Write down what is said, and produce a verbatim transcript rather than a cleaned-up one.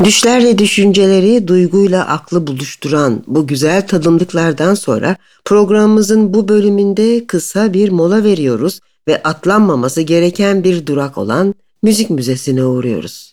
Düşlerle düşünceleri, duyguyla aklı buluşturan bu güzel tadımlıklardan sonra programımızın bu bölümünde kısa bir mola veriyoruz ve atlanmaması gereken bir durak olan müzik müzesine uğruyoruz.